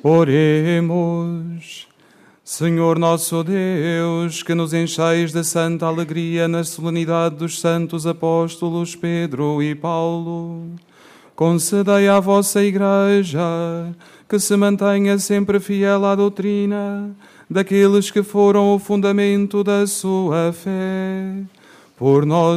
Oremos. Senhor nosso Deus, que nos encheis de santa alegria na solenidade dos santos apóstolos Pedro e Paulo, concedei à vossa Igreja que se mantenha sempre fiel à doutrina daqueles que foram o fundamento da sua fé. Por nós